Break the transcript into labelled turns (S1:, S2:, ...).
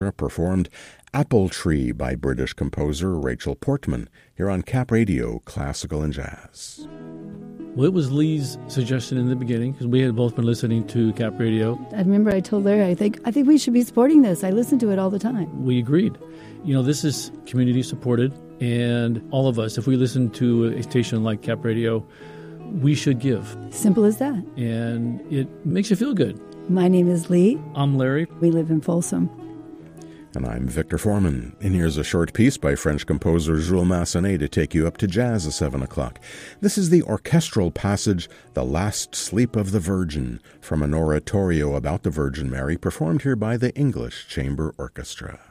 S1: performed Apple Tree by British composer Rachel Portman here on Cap Radio Classical and Jazz.
S2: Well, it was Lee's suggestion in the beginning because we had both been listening to Cap Radio.
S3: I remember I told Larry, I think we should be supporting this. I listen to it all the time.
S2: We agreed. You know, this is community supported, and all of us, if we listen to a station like Cap Radio, we should give.
S3: Simple as that.
S2: And it makes you feel good.
S3: My name is Lee.
S2: I'm Larry.
S3: We live in Folsom.
S1: And I'm Victor Foreman. And here's a short piece by French composer Jules Massenet to take you up to jazz at 7 o'clock. This is the orchestral passage, The Last Sleep of the Virgin, from an oratorio about the Virgin Mary, performed here by the English Chamber Orchestra.